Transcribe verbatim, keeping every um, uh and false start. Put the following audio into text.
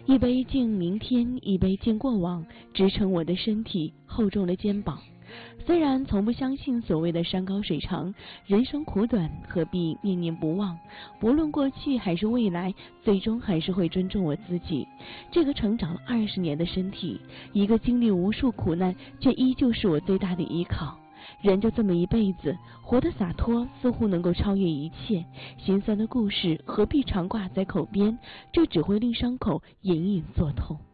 一杯敬明天，一杯敬过往，支撑我的身体厚重的肩膀。虽然从不相信所谓的山高水长，人生苦短，何必念念不忘？不论过去还是未来，最终还是会尊重我自己。这个成长了二十年的身体，一个经历无数苦难，却依旧是我最大的依靠。人就这么一辈子，活得洒脱，似乎能够超越一切。心酸的故事何必常挂在口边？这只会令伤口隐隐作痛。